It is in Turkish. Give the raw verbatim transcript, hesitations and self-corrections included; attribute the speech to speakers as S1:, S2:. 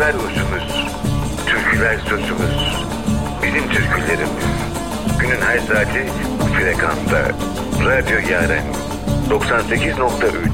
S1: Türküler uzunuz, türküler sözümüz, bizim türkülerimiz. Günün her saati bu frekansta. Radyo Yaren doksan sekiz nokta üç.